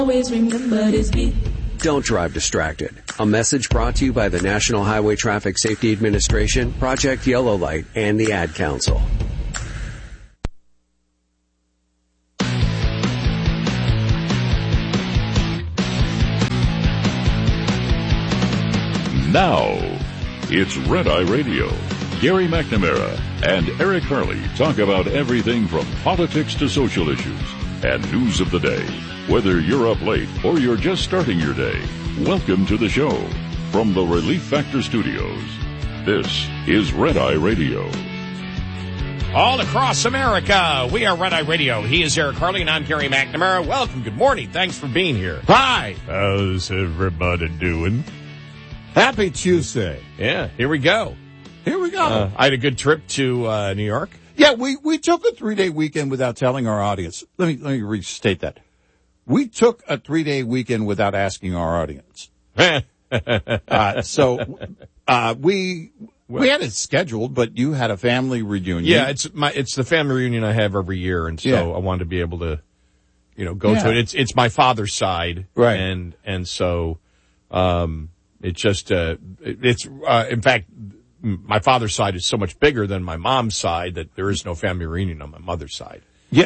Always remember this beat. Don't drive distracted. A message brought to you by the National Highway Traffic Safety Administration, Project Yellow Light, and the Ad Council. Now, it's Red Eye Radio. Gary McNamara and Eric Harley talk about everything from politics to social issues and news of the day. Whether you're up late or you're just starting your day, welcome to the show. From the Relief Factor Studios, this is Red Eye Radio. All across America, we are Red Eye Radio. He is Eric Harley, and I'm Gary McNamara. Welcome, good morning, thanks for being here. Hi! How's everybody doing? Happy Tuesday. Yeah, here we go. Here we go. I had a good trip to New York. Yeah, we took a 3-day weekend without telling our audience. Let me restate that. We took a 3-day weekend without asking our audience. So we had it scheduled, but you had a family reunion. Yeah, it's the family reunion I have every year, and so I wanted to be able to, go to it. It's my father's side, right? And so it's just in fact, my father's side is so much bigger than my mom's side that there is no family reunion on my mother's side.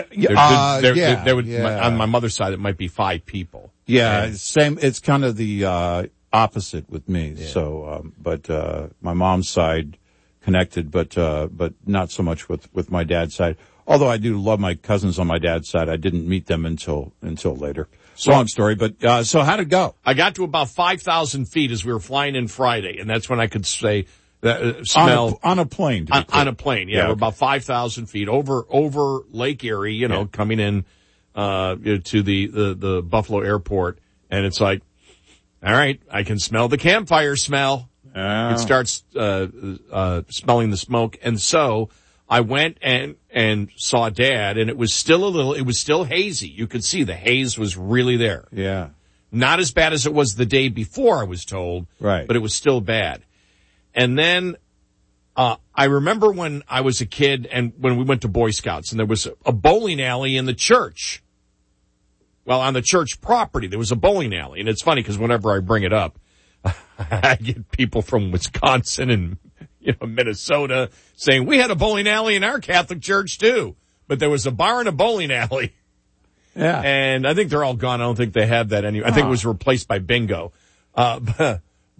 On my mother's side, it might be 5 people. Yeah, same. It's kind of the opposite with me. Yeah. So, but my mom's side connected, but not so much with my dad's side. Although I do love my cousins on my dad's side, I didn't meet them until later. Long story, but so how'd it go? I got to about 5,000 feet as we were flying in Friday, and that's when I could say. Smell on a plane. On a plane, yeah. We're about 5,000 feet over Lake Erie, coming in to the Buffalo airport, and it's like, all right, I can smell the campfire smell. It starts smelling the smoke, and so I went and saw Dad, and it was still hazy. You could see the haze was really there. Yeah, not as bad as it was the day before, I was told. Right, but it was still bad. And then, I remember when I was a kid and when we went to Boy Scouts and there was a bowling alley in the church. Well, on the church property, there was a bowling alley. And it's funny because whenever I bring it up, I get people from Wisconsin and, Minnesota saying, we had a bowling alley in our Catholic church too. But there was a bar and a bowling alley. Yeah. And I think they're all gone. I don't think they have that anymore. I think it was replaced by bingo. But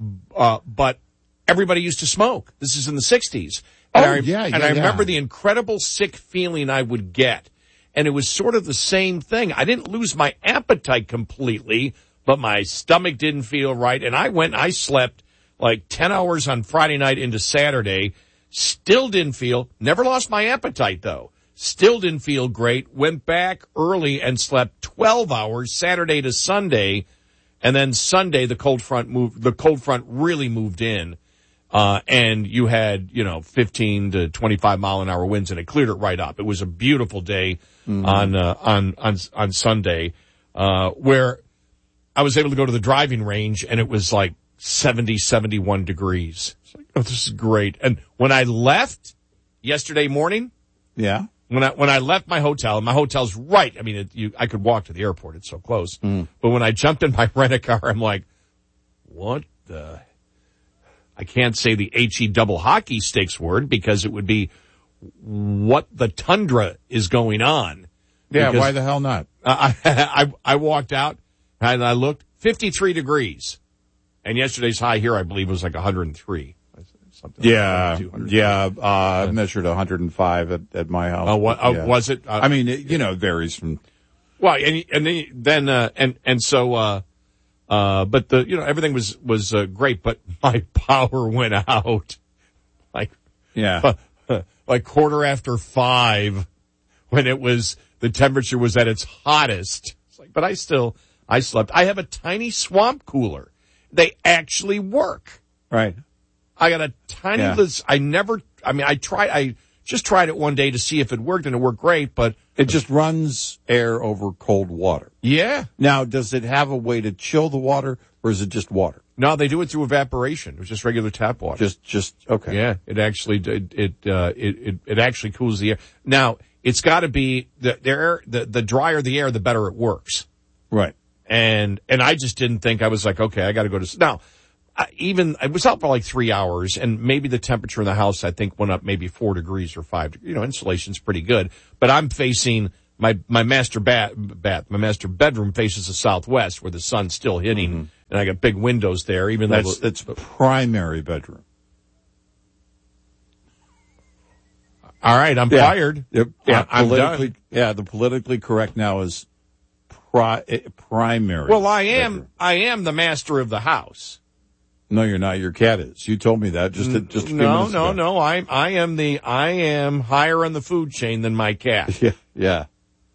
everybody used to smoke. This is in the 60s. And I remember the incredible sick feeling I would get. And it was sort of the same thing. I didn't lose my appetite completely, but my stomach didn't feel right. And I slept like 10 hours on Friday night into Saturday. Still didn't never lost my appetite though. Still didn't feel great. Went back early and slept 12 hours Saturday to Sunday. And then Sunday, the cold front really moved in. And you had, 15 to 25 mile an hour winds and it cleared it right up. It was a beautiful day on Sunday, where I was able to go to the driving range and it was like 70, 71 degrees. It's like, oh, this is great. And when I left yesterday morning. Yeah. When I left my hotel, and my hotel's right, I mean, I could walk to the airport. It's so close. But when I jumped in my rent-a-car, I'm like, what the... I can't say the HE double hockey sticks word because it would be what the tundra is going on. Yeah, why the hell not? I walked out and I looked, 53 degrees. And yesterday's high here, I believe, was like 103. I measured 105 at my house. Oh, was it? I mean, it varies from. Well, but everything was great, but my power went out like 5:15 when the temperature was at its hottest. It's like, but I slept. I have a tiny swamp cooler. They actually work. Right. I got a tiny, I just tried it one day to see if it worked and it worked great, but it just runs air over cold water. Yeah. Now, does it have a way to chill the water or is it just water? No, they do it through evaporation. It was just regular tap water. Just okay. Yeah. It actually, it actually cools the air. Now, it's got to be the drier the air, the better it works. Right. And I just didn't think, I was like, okay, I got to go to, now, I was out for like 3 hours, and maybe the temperature in the house, I think, went up maybe 4 degrees or 5. Insulation's pretty good. But I'm facing my master my master bedroom faces the southwest, where the sun's still hitting, and I got big windows there. Even though it's primary bedroom. All right, I'm fired. Yep. I'm done. Yeah, the politically correct now is primary. Well, I am the master of the house. No, you're not. Your cat is. You told me that just a few minutes ago. No. I am higher on the food chain than my cat. Yeah.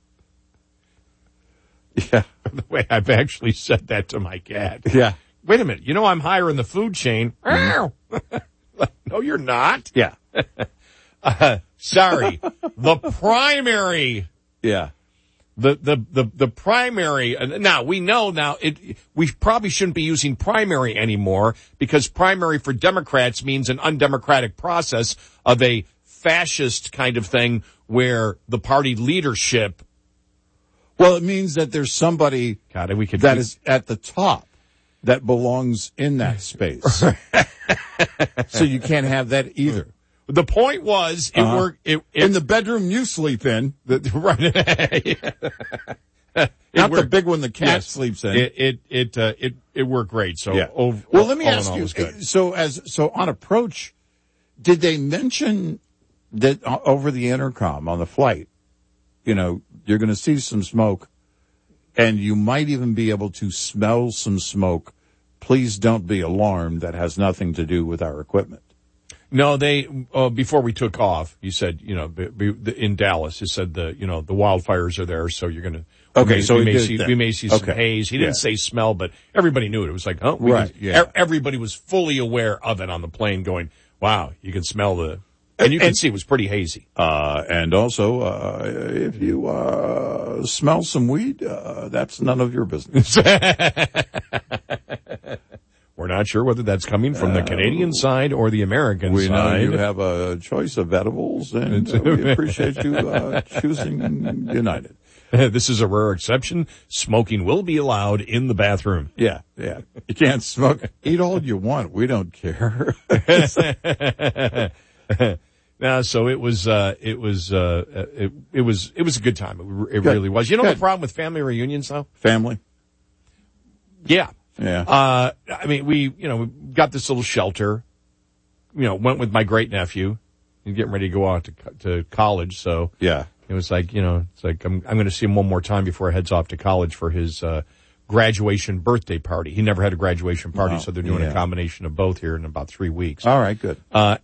By the way, I've actually said that to my cat. Yeah. Wait a minute. I'm higher in the food chain. No, you're not. Yeah. Sorry. The primary. Yeah. The primary, now we know we probably shouldn't be using primary anymore, because primary for Democrats means an undemocratic process of a fascist kind of thing where the party leadership. Well, it means that there's somebody that is at the top that belongs in that space. So you can't have that either. The point was, it worked. In the bedroom you sleep in. Right. Not the big one the cat sleeps in. It worked great. So, well, let me ask you. So on approach, did they mention that over the intercom on the flight, you're going to see some smoke, and you might even be able to smell some smoke. Please don't be alarmed. That has nothing to do with our equipment. No, they, before we took off, you said, in Dallas, you said the wildfires are there, so you're going to, we may see some haze. He didn't say smell, but everybody knew it. It was like, everybody was fully aware of it on the plane, going, wow, you can smell and you can see it was pretty hazy. And also, if you, smell some weed, that's none of your business. We're not sure whether that's coming from the Canadian side or the American side. We know you have a choice of edibles, and we appreciate you choosing United. This is a rare exception. Smoking will be allowed in the bathroom. Yeah. You can't smoke. Eat all you want. We don't care. No, so it was a good time. It really was. The problem with family reunions, though? Family? Yeah. Yeah. We got this little shelter, went with my great nephew. He's getting ready to go out to college. So yeah, it was like, it's like, I'm going to see him one more time before he heads off to college for his, graduation birthday party. He never had a graduation party. So they're doing a combination of both here in about 3 weeks. All right, good.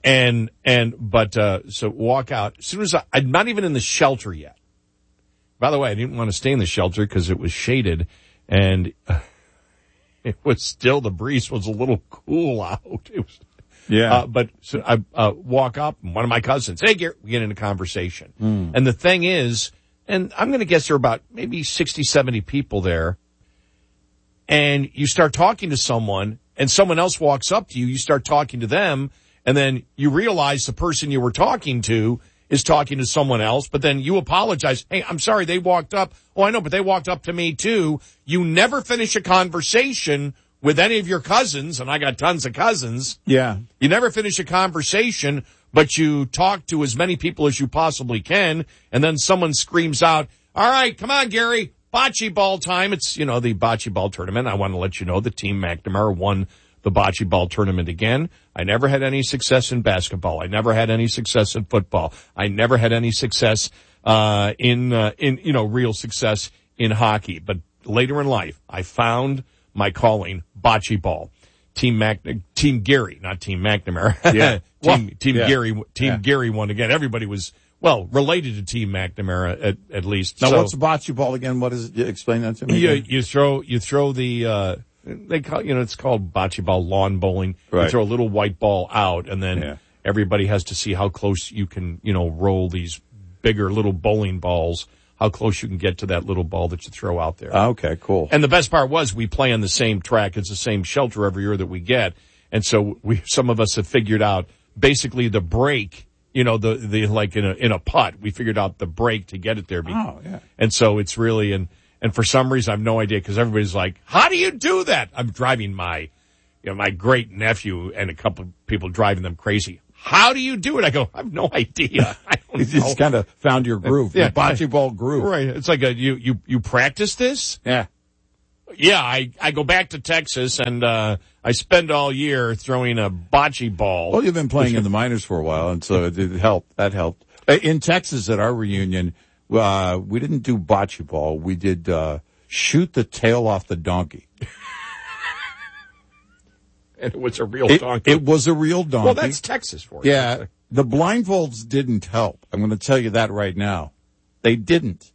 So walk out as soon as I'm not even in the shelter yet. By the way, I didn't want to stay in the shelter because it was shaded, and it was still, the breeze was a little cool out. It was, but so I walk up, and one of my cousins, hey, Gary, we get into conversation. And the thing is, and I'm going to guess there are about maybe 60, 70 people there. And you start talking to someone, and someone else walks up to you, you start talking to them, and then you realize the person you were talking to is talking to someone else, but then you apologize. Hey, I'm sorry, they walked up. Oh, I know, but they walked up to me too. You never finish a conversation with any of your cousins, and I got tons of cousins. Yeah. You never finish a conversation, but you talk to as many people as you possibly can, and then someone screams out, all right, come on, Gary, bocce ball time. It's, the bocce ball tournament. I want to let you know that Team McNamara won the bocce ball tournament again. I never had any success in basketball. I never had any success in football. I never had any success, in real success in hockey. But later in life, I found my calling, bocce ball. Team Gary, not Team McNamara. Yeah. Team Gary won again. Everybody was, related to Team McNamara at least. Now, what's bocce ball again? What is it? Explain that to me. You throw the, they call, it's called bocce ball, lawn bowling. Right. You throw a little white ball out, and then everybody has to see how close you can, roll these bigger little bowling balls, how close you can get to that little ball that you throw out there. Okay, cool. And the best part was we play on the same track. It's the same shelter every year that we get. And so some of us have figured out basically the break, the like in a putt, we figured out the break to get it there. Oh, yeah. And so it's really, and And for some reason, I have no idea because everybody's like, how do you do that? I'm driving my great nephew and a couple of people driving them crazy. How do you do it? I go, I have no idea. I don't You just kind of found your groove, the bocce ball groove. Right. It's like you practice this? Yeah. Yeah, I go back to Texas and I spend all year throwing a bocce ball. Well, you've been playing in the minors for a while, and so it helped. That helped. In Texas at our reunion, we didn't do bocce ball. We did shoot the tail off the donkey. And it was a real donkey. It was a real donkey. Well, that's Texas for you. Yeah. The blindfolds didn't help. I'm going to tell you that right now. They didn't.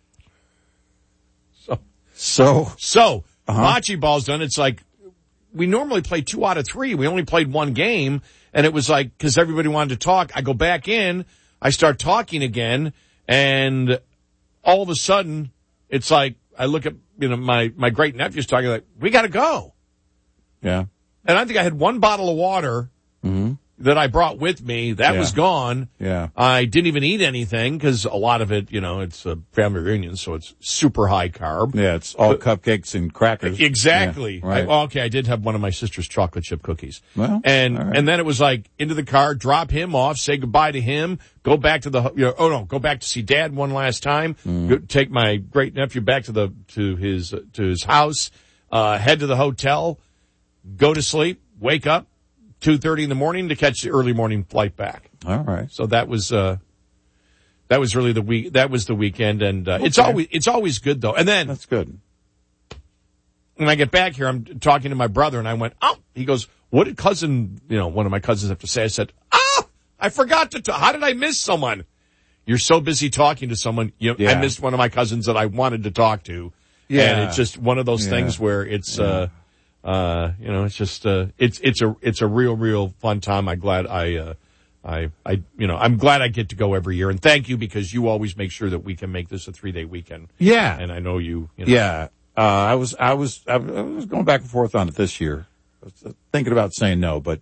So bocce ball's done. It's like we normally play 2 out of 3. We only played 1 game, and it was like because everybody wanted to talk. I go back in, I start talking again, and all of a sudden, it's like I look at my great nephew's talking like we got to go. Yeah, and I think I had 1 bottle of water. Mm-hmm. That I brought with me, that was gone. Yeah. I didn't even eat anything because a lot of it, it's a family reunion, so it's super high carb. Yeah, it's all cupcakes and crackers. Exactly. Yeah, right. I did have one of my sister's chocolate chip cookies. Well, and then it was like into the car, drop him off, say goodbye to him, go back to go back to see Dad one last time, take my great nephew back to his house, head to the hotel, go to sleep, wake up. 2:30 in the morning to catch the early morning flight back. All right. So that was really the week. That was the weekend, and it's always good though. And then that's good. When I get back here, I'm talking to my brother, and I went, "Oh," he goes, "What did one of my cousins have to say?" I said, "Oh, I forgot to. How did I miss someone? You're so busy talking to someone. I missed one of my cousins that I wanted to talk to. Yeah, and it's just one of those things where it's." It's just, it's a real fun time. I'm glad I'm glad I get to go every year. And thank you because you always make sure that we can make this a 3-day weekend. Yeah. And I know you know. Yeah. I was going back and forth on it this year. I was thinking about saying no, but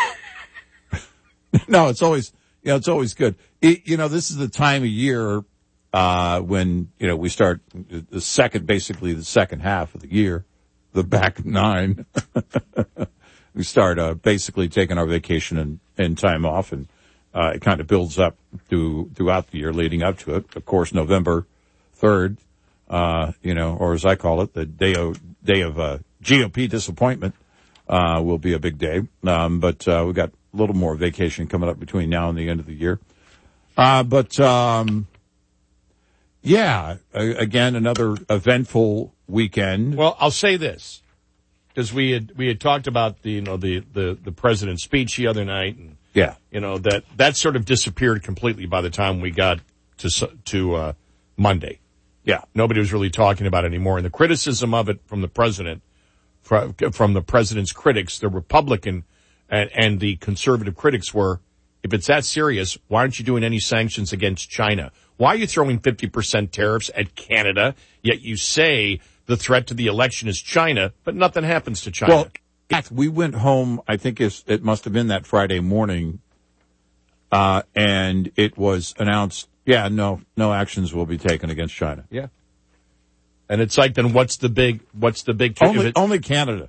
no, it's always good. This is the time of year, when, we start the second half of the year. The back 9. We start basically taking our vacation and time off, and it kind of builds up throughout the year leading up to it. Of course, November 3rd, or as I call it, the day of GOP disappointment, will be a big day. But we've got a little more vacation coming up between now and the end of the year. Again, another eventful weekend. Well, I'll say this because we had talked about the president's speech the other night, and that sort of disappeared completely by the time we got to Monday. Yeah, nobody was really talking about it anymore, and the criticism of it from the president, from the president's critics, the Republican and the conservative critics were, if it's that serious, why aren't you doing any sanctions against China? Why are you throwing 50% tariffs at Canada, yet you say the threat to the election is China, but nothing happens to China? Well, in fact, we went home, I think it must have been that Friday morning, and it was announced, no actions will be taken against China. Yeah. And it's like, then what's the big only Canada.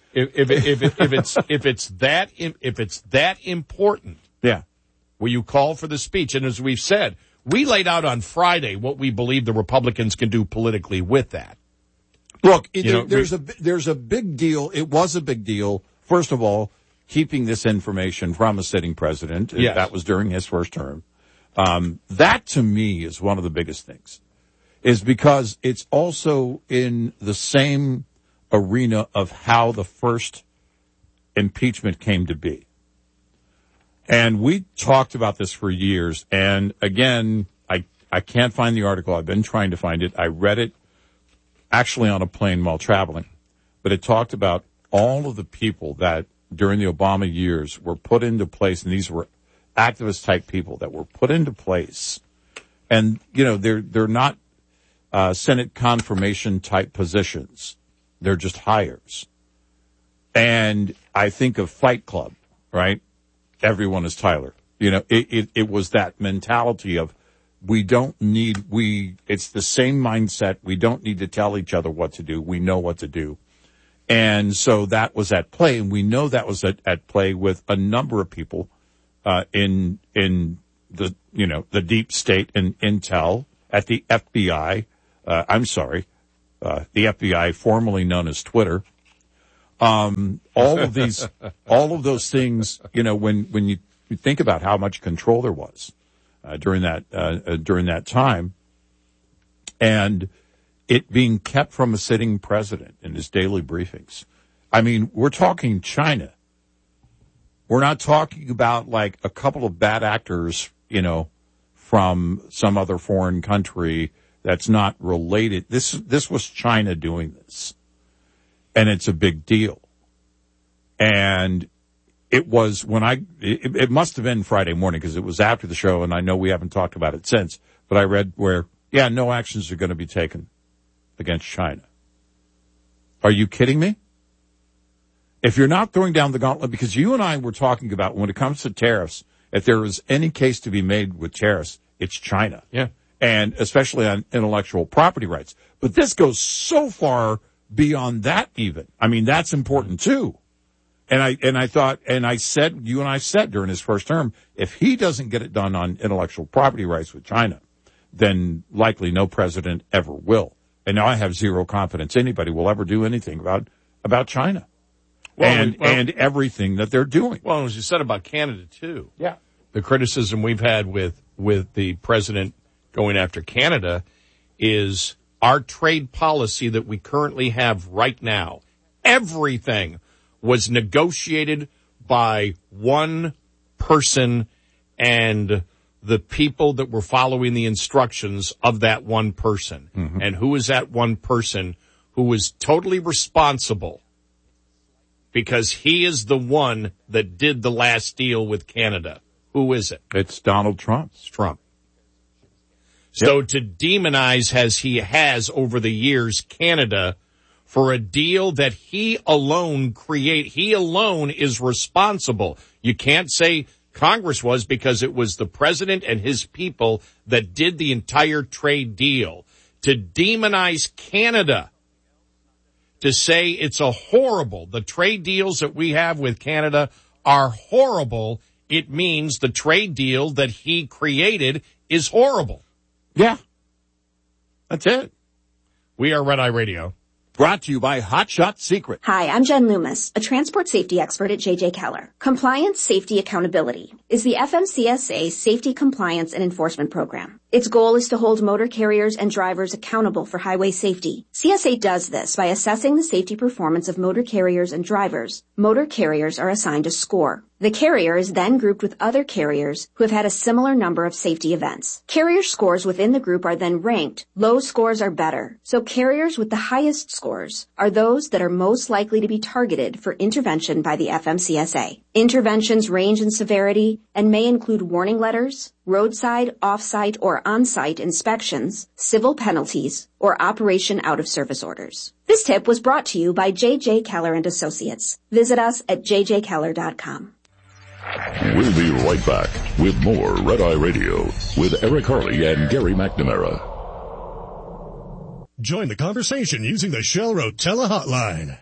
If it's that important. Yeah. Will you call for the speech? And as we've said, we laid out on Friday what we believe the Republicans can do politically with that. Look, there's a big deal. It was a big deal. First of all, keeping this information from a sitting president. Yes. That was during his first term. That to me is one of the biggest things, is because it's also in the same arena of how the first impeachment came to be. And we talked about this for years. And again, I can't find the article. I've been trying to find it. I read it actually on a plane while traveling. But it talked about all of the people that during the Obama years were put into place. And these were activist type people that were put into place. And, they're not Senate confirmation type positions. They're just hires. And I think of Fight Club, right? Everyone is Tyler. It was that mentality of it's the same mindset. We don't need to tell each other what to do. We know what to do. And so that was at play, and we know that was at play with a number of people in the deep state and intel at the FBI. The FBI, formerly known as Twitter. All of those things, when you think about how much control there was during that time, and it being kept from a sitting president in his daily briefings. I mean, we're talking China. We're not talking about like a couple of bad actors, from some other foreign country that's not related. This was China doing this. And it's a big deal. And it was it must have been Friday morning because it was after the show, and I know we haven't talked about it since, but I read where, no actions are going to be taken against China. Are you kidding me? If you're not throwing down the gauntlet, because you and I were talking about when it comes to tariffs, if there is any case to be made with tariffs, it's China. Yeah. And especially on intellectual property rights. But this goes so far beyond that even. I mean, that's important too. And I said during his first term, if he doesn't get it done on intellectual property rights with China, then likely no president ever will. And now I have zero confidence anybody will ever do anything about China and everything that they're doing. Well, as you said about Canada too. Yeah. The criticism we've had with the president going after Canada is our trade policy that we currently have right now. Everything was negotiated by one person and the people that were following the instructions of that one person. Mm-hmm. And who is that one person who was totally responsible because he is the one that did the last deal with Canada? Who is it? It's Donald Trump. It's Trump. So to demonize, as he has over the years, Canada for a deal that he alone is responsible. You can't say Congress was, because it was the president and his people that did the entire trade deal. To demonize Canada, to say it's the trade deals that we have with Canada are horrible, it means the trade deal that he created is horrible. Yeah. That's it. We are Red Eye Radio. Brought to you by Hot Shot Secret. Hi, I'm Jen Loomis, a transport safety expert at J.J. Keller. Compliance, Safety, Accountability is the FMCSA Safety, Compliance, and Enforcement Program. Its goal is to hold motor carriers and drivers accountable for highway safety. CSA does this by assessing the safety performance of motor carriers and drivers. Motor carriers are assigned a score. The carrier is then grouped with other carriers who have had a similar number of safety events. Carrier scores within the group are then ranked. Low scores are better, so carriers with the highest scores are those that are most likely to be targeted for intervention by the FMCSA. Interventions range in severity and may include warning letters, roadside, off-site, or on-site inspections, civil penalties, or operation out-of-service orders. This tip was brought to you by J.J. Keller & Associates. Visit us at jjkeller.com. We'll be right back with more Red Eye Radio with Eric Harley and Gary McNamara. Join the conversation using the Shell Rotella hotline,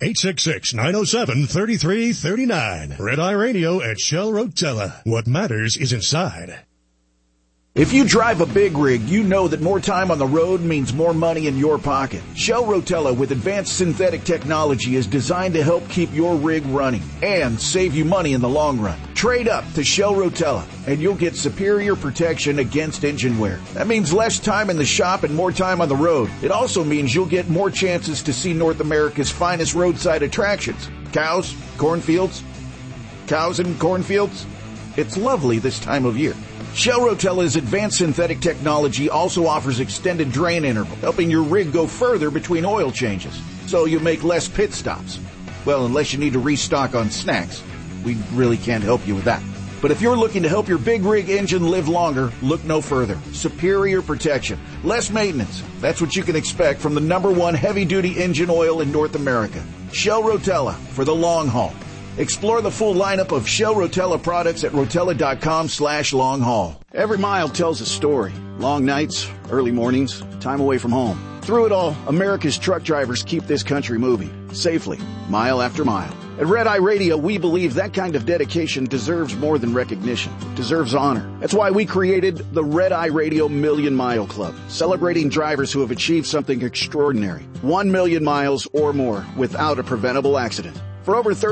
866-907-3339. Red Eye Radio at Shell Rotella. What matters is inside. If you drive a big rig, you know that more time on the road means more money in your pocket. Shell Rotella with advanced synthetic technology is designed to help keep your rig running and save you money in the long run. Trade up to Shell Rotella and you'll get superior protection against engine wear. That means less time in the shop and more time on the road. It also means you'll get more chances to see North America's finest roadside attractions. Cows, cornfields. Cows and cornfields. It's lovely this time of year. Shell Rotella's advanced synthetic technology also offers extended drain interval, helping your rig go further between oil changes, so you make less pit stops. Well, unless you need to restock on snacks. We really can't help you with that. But if you're looking to help your big rig engine live longer, look no further. Superior protection, less maintenance. That's what you can expect from the #1 heavy-duty engine oil in North America. Shell Rotella for the long haul. Explore the full lineup of Shell Rotella products at rotella.com/long haul. Every mile tells a story. Long nights, early mornings, time away from home. Through it all, America's truck drivers keep this country moving, safely, mile after mile. At Red Eye Radio, we believe that kind of dedication deserves more than recognition. It deserves honor. That's why we created the Red Eye Radio Million Mile Club, celebrating drivers who have achieved something extraordinary. 1 million miles or more without a preventable accident. For over 30